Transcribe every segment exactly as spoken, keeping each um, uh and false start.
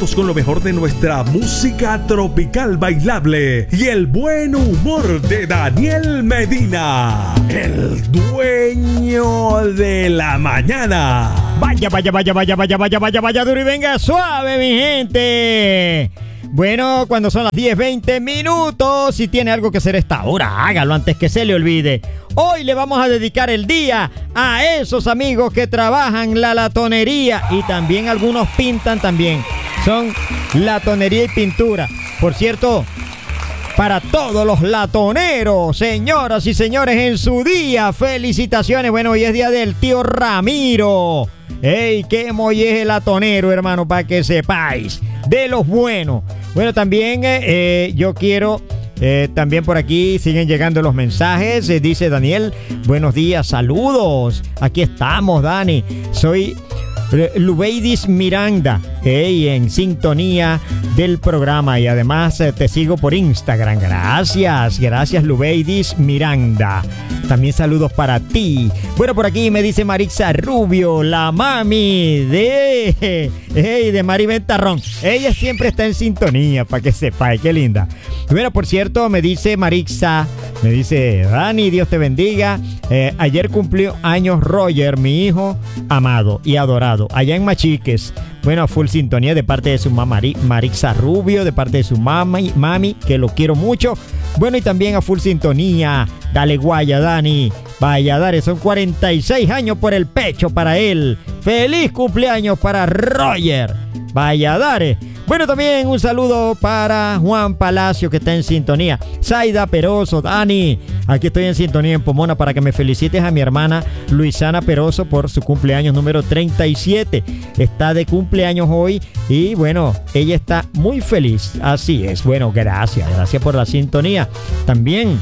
minutos con lo mejor de nuestra música tropical bailable y el buen humor de Daniel Medina, el dueño de la mañana. Vaya, vaya, vaya, vaya, vaya, vaya, vaya, vaya, duro y venga suave, mi gente. Bueno, cuando son las diez veinte minutos, si tiene algo que hacer esta hora, hágalo antes que se le olvide. Hoy le vamos a dedicar el día a esos amigos que trabajan la latonería y también algunos pintan también. Son latonería y pintura. Por cierto, para todos los latoneros, señoras y señores, en su día, felicitaciones. Bueno, hoy es día del tío Ramiro. ¡Ey, qué molleje latonero, hermano, para que sepáis! De los buenos. Bueno, también eh, yo quiero... Eh, también por aquí siguen llegando los mensajes. Eh, dice Daniel, buenos días, saludos. Aquí estamos, Dani. Soy Lubeidis Miranda, hey, en sintonía del programa. Y además eh, te sigo por Instagram. Gracias, gracias Lubeidis Miranda. También saludos para ti. Bueno, por aquí me dice Marixa Rubio, la mami de, hey, de Mari Ventarrón. Ella siempre está en sintonía, para que sepa, qué linda. Bueno, por cierto, me dice Marixa, me dice, Dani, Dios te bendiga. Eh, ayer cumplió años Roger, mi hijo amado y adorado, allá en Machiques. Bueno, full sintonía de parte de su mamá Marixa Rubio, de parte de su mami, mami, que lo quiero mucho. Bueno, y también a full sintonía, dale guaya, Dani. Vaya, dale, son cuarenta y seis años por el pecho para él. ¡Feliz cumpleaños para Roger! Vaya, dale. Bueno, también un saludo para Juan Palacio, que está en sintonía. Zaida Peroso, Dani, aquí estoy en sintonía en Pomona para que me felicites a mi hermana Luisana Peroso por su cumpleaños número treinta y siete. Está de cumpleaños hoy y bueno, ella está muy feliz. Así es. Bueno, gracias, gracias por la sintonía. También,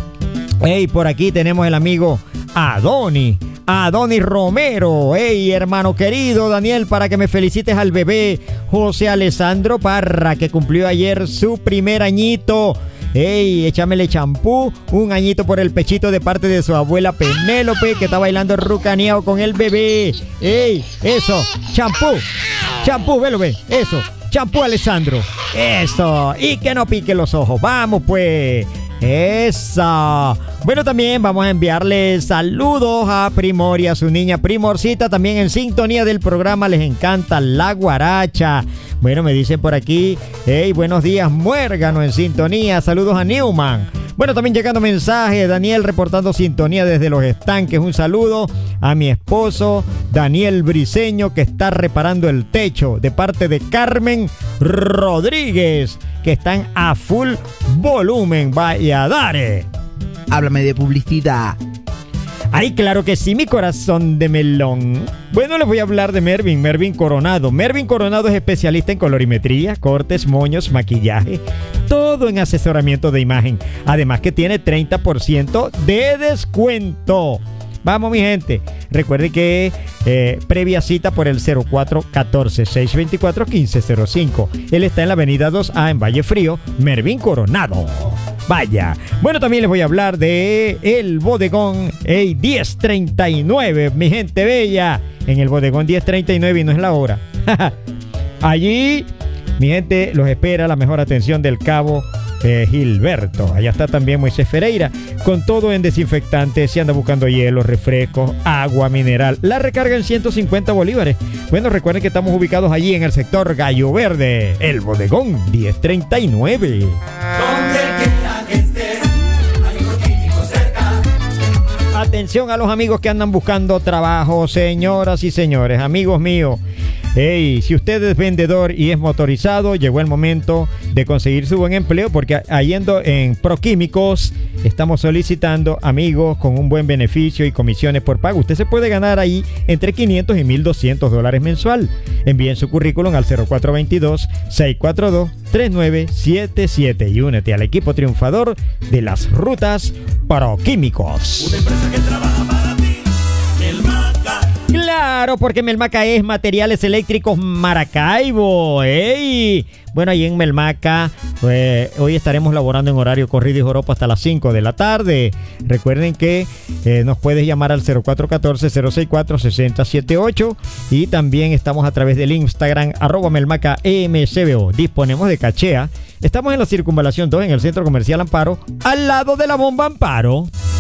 hey, por aquí tenemos el amigo Adoni. Adonis Romero, hey hermano querido Daniel, para que me felicites al bebé José Alessandro Parra, que cumplió ayer su primer añito. Hey, échamele champú, un añito por el pechito de parte de su abuela Penélope, que está bailando rucaneado con el bebé. Hey, eso, champú, champú, velo, ve, eso, champú Alessandro, eso, y que no pique los ojos, vamos pues. Esa. Bueno, también vamos a enviarle saludos a Primor y a su niña Primorcita, también en sintonía del programa. Les encanta la guaracha. Bueno, me dicen por aquí, hey, buenos días, Muérgano en sintonía. Saludos a Newman. Bueno, también llegando mensaje, Daniel reportando sintonía desde Los Estanques. Un saludo a mi esposo Daniel Briceño, que está reparando el techo, de parte de Carmen Rodríguez, que están a full volumen. Vaya, dare. Háblame de publicidad. Ay, claro que sí, mi corazón de melón. Bueno, les voy a hablar de Mervin, Mervin Coronado. Mervin Coronado es especialista en colorimetría, cortes, moños, maquillaje, todo en asesoramiento de imagen. Además que tiene treinta por ciento de descuento. Vamos, mi gente. Recuerde que eh, previa cita por el cero cuatro uno cuatro, seis dos cuatro, uno cinco cero cinco. Él está en la avenida dos A en Valle Frío, Mervin Coronado. Vaya. Bueno, también les voy a hablar de el bodegón hey, diez treinta y nueve, mi gente bella. En el bodegón diez treinta y nueve y no es la hora. Allí, mi gente, los espera la mejor atención del Cabo Eh, Gilberto. Allá está también Moisés Ferreira, con todo en desinfectantes. Si anda buscando hielo, refrescos, agua mineral, la recarga en ciento cincuenta bolívares. Bueno, recuerden que estamos ubicados allí en el sector Gallo Verde, el bodegón diez treinta y nueve. Donde quiera que estés, amigos químicos cerca. Atención a los amigos que andan buscando trabajo, señoras y señores, amigos míos. Hey, si usted es vendedor y es motorizado, llegó el momento de conseguir su buen empleo, porque yendo en Proquímicos estamos solicitando amigos con un buen beneficio y comisiones por pago. Usted se puede ganar ahí entre quinientos y mil doscientos dólares mensual. Envíen su currículum al cero cuatro dos dos, seis cuatro dos, tres nueve siete siete y únete al equipo triunfador de las rutas Proquímicos. Una empresa que trabaja para ti, el Maca. Claro, porque Melmaca es Materiales Eléctricos Maracaibo. ¡Ey! Bueno, ahí en Melmaca, pues, hoy estaremos laborando en horario corrido y joropo hasta las cinco de la tarde. Recuerden que eh, nos puedes llamar al cero cuatro uno cuatro, cero seis cuatro, seis cero siete ocho y también estamos a través del Instagram, arroba Melmaca M C B O. Disponemos de cachea. Estamos en la Circunvalación dos, en el Centro Comercial Amparo, al lado de la Bomba Amparo.